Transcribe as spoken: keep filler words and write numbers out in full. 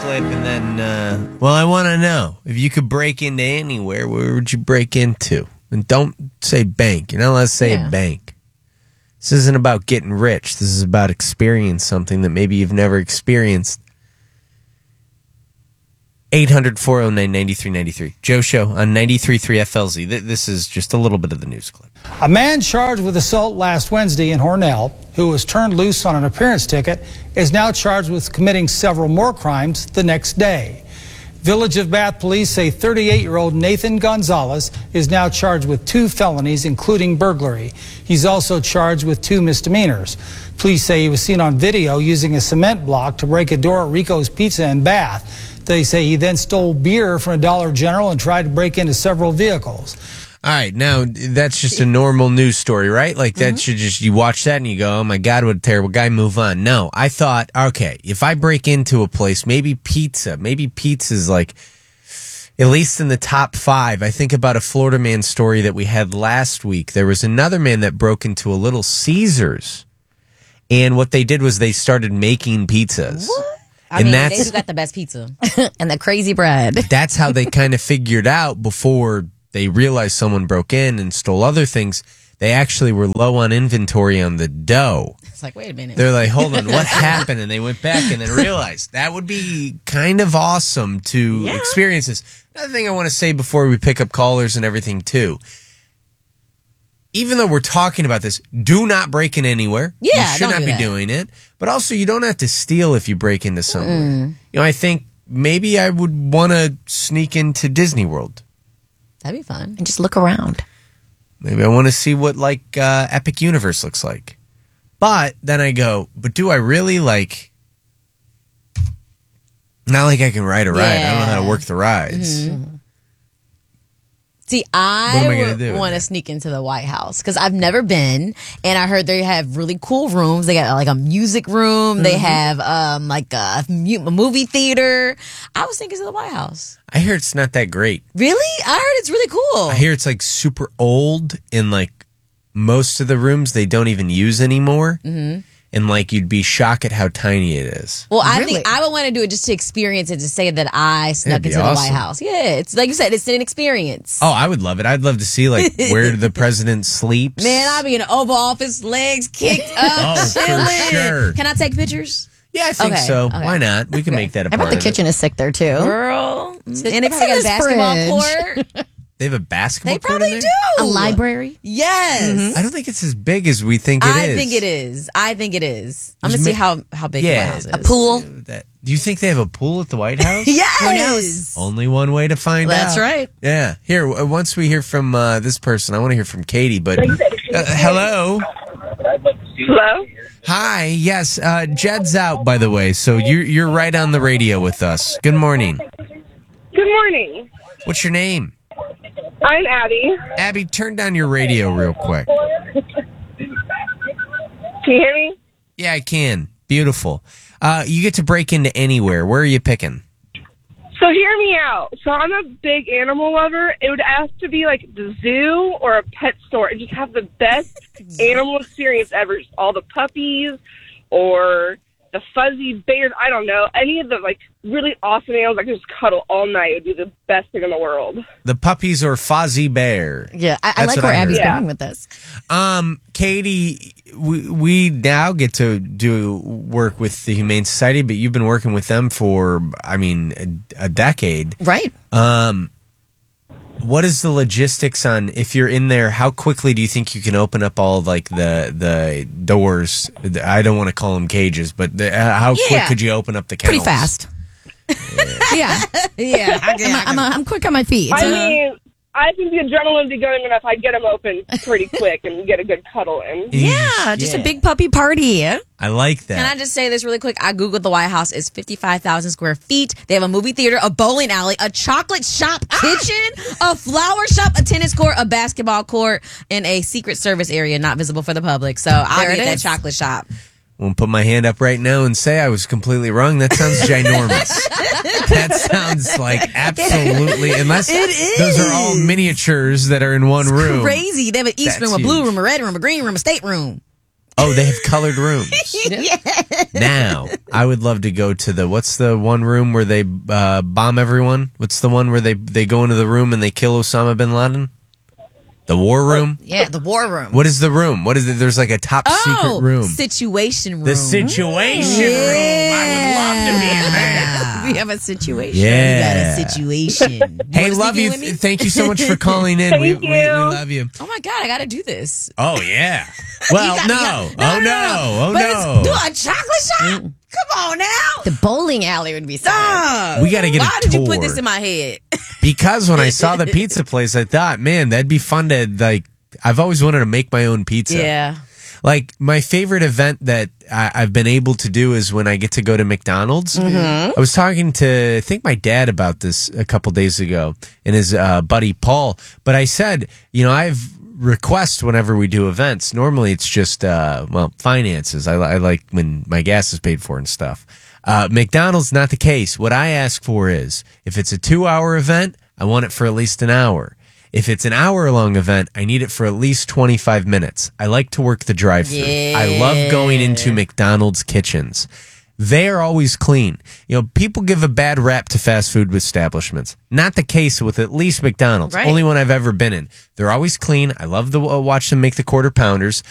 clip, and then, uh, well, I want to know, if you could break into anywhere, where would you break into? And don't say bank. You're not allowed to say Yeah. bank. This isn't about getting rich. This is about experiencing something that maybe you've never experienced. eight hundred, four oh nine, nine three nine three. Joe Show on ninety-three point three F L Z. Th- This is just a little bit of the news clip. A man charged with assault last Wednesday in Hornell, who was turned loose on an appearance ticket, is now charged with committing several more crimes the next day. Village of Bath police say thirty-eight-year-old Nathan Gonzalez is now charged with two felonies, including burglary. He's also charged with two misdemeanors. Police say he was seen on video using a cement block to break a door at Rico's Pizza in Bath. They say he then stole beer from a Dollar General and tried to break into several vehicles. All right, now that's just a normal news story, right? Like that mm-hmm. should just, you watch that and you go, oh my God, what a terrible guy, move on. No, I thought, okay, if I break into a place, maybe pizza, maybe pizza's like, at least in the top five. I think about a Florida man story that we had last week. There was another man that broke into a Little Caesars, and what they did was they started making pizzas. What? I and mean, that's, they who got the best pizza. And the crazy bread. That's how they kind of figured out before they realized someone broke in and stole other things. They actually were low on inventory on the dough. It's like, wait a minute. They're like, hold on, what happened? And they went back and then realized that would be kind of awesome to Yeah. experience this. Another thing I want to say before we pick up callers and everything too. Even though we're talking about this, do not break in anywhere. Yeah, you should don't not do be that. doing it. But also, you don't have to steal if you break into somewhere. Mm. You know, I think maybe I would want to sneak into Disney World. That'd be fun. And just look around. Maybe I want to see what like uh, Epic Universe looks like. But then I go, but do I really like? Not like I can ride a ride. I don't know how to work the rides. Mm-hmm. See, What am I I, gonna do? want to sneak into the White House because I've never been, and I heard they have really cool rooms. They got like a music room. Mm-hmm. They have um like a, mu- a movie theater. I was thinking to the White House. I hear it's not that great. Really? I heard it's really cool. I hear it's like super old, and like most of the rooms they don't even use anymore. Mm-hmm. And like you'd be shocked at how tiny it is. Well, I Really? think I would want to do it just to experience it, to say that I snuck That'd be into the awesome. White House. Yeah, it's like you said, it's an experience. Oh, I would love it. I'd love to see like where the president sleeps. Man, I'd be in the Oval Office, legs kicked up, Oh, for chilling. sure. Can I take pictures? Yeah, I think Okay, so. okay. Why not? We can make that a I part bet the of kitchen is sick there too. Girl. And they What's probably in got a this basketball fridge? court. it. They have a basketball They court probably in do. there? A library? Yes. I don't think it's as big as we think it I is. think it is. I think it is. I'm There's going to see ma- how, how big Yeah. the White House is. A pool? That, do you think they have a pool at the White House? Yes. Only one way to find That's out. right. Yeah. Here, w- once we hear from uh, this person, I want to hear from Katie, but uh, hello. Hello? Hi. Yes, uh, Jed's out, by the way, so you're, you're right on the radio with us. Good morning. Good morning. What's your name? I'm Abby. Abby, turn down your radio real quick. Can you hear me? Yeah, I can. Beautiful. Uh, you get to break into anywhere. Where are you picking? So hear me out. So I'm a big animal lover. It would have to be like the zoo or a pet store and just have the best animal experience ever. Just all the puppies or the fuzzy bears. I don't know. Any of the like really awesome animals I could just cuddle all night would be the best thing in the world. The puppies or Fozzie Bear? Yeah, I, I That's like what where I heard. Abby's Yeah. going with this. Um, Katie, we, we now get to do work with the Humane Society, but you've been working with them for, I mean, a, a decade. Right. Um, what is the logistics on if you're in there? How quickly do you think you can open up all like the the doors? I don't want to call them cages, but the, uh, how quick Yeah. could you open up the kennels? Pretty fast. Yeah. Yeah. I can, I I'm, I'm, I'm quick on my feet. I Uh, mean, I think the adrenaline would be going enough. I'd get them open pretty quick and get a good cuddle in. yeah, just Yeah. a big puppy party. I like that. Can I just say this really quick? I Googled the White House. It's fifty-five thousand square feet. They have a movie theater, a bowling alley, a chocolate shop kitchen, a flower shop, a tennis court, a basketball court, and a Secret Service area not visible for the public. So I'll There be it at that is. chocolate shop. I won't put my hand up right now and say I was completely wrong. That sounds ginormous. That sounds like absolutely, unless It those are all is. miniatures that are in one room. Crazy. They have an east That's room, a blue huge. room, a red room, a green room, a state room. Oh, they have colored rooms. Now, I would love to go to the, what's the one room where they uh, bomb everyone? What's the one where they, they go into the room and they kill Osama bin Laden? The war room? Yeah, the war room. What is the room? What is it? There's like a top oh, secret room. Situation room. The situation yeah. room. I would love to be in there. We have a situation. Yeah. We got a situation. Hey, You love wanna you. sneak in with me? Thank you so much for calling in. Thank we, we, we you. love you. Oh my God, I got to do this. Oh, yeah. Well, You no. gotta- you Oh, gotta- no. Oh, but no. It's, do a chocolate shop? Come on now. The bowling alley would be so Stop. We got to get Why a did tour. you put this in my head? Because when I saw the pizza place, I thought, man, that'd be fun to, like, I've always wanted to make my own pizza. Yeah. Like, my favorite event that I, I've been able to do is when I get to go to McDonald's. Mm-hmm. I was talking to, I think, my dad about this a couple days ago and his uh, buddy Paul. But I said, you know, I've request whenever we do events. Normally it's just, uh, well, finances. I, I like when my gas is paid for and stuff. Uh, McDonald's, not the case. What I ask for is, if it's a two hour event, I want it for at least an hour. If it's an hour long event, I need it for at least twenty-five minutes. I like to work the drive through. Yeah. I love going into McDonald's kitchens. They are always clean. You know, people give a bad rap to fast food establishments. Not the case with at least McDonald's. Right. Only one I've ever been in. They're always clean. I love to uh, watch them make the quarter pounders.